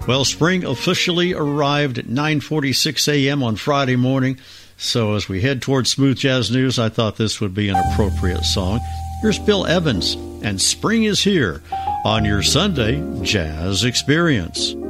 Well, spring officially arrived at 9:46 a.m. on Friday morning, so as we head towards Smooth Jazz News, I thought this would be an appropriate song. Here's Bill Evans, and Spring is Here on your Sunday Jazz Experience.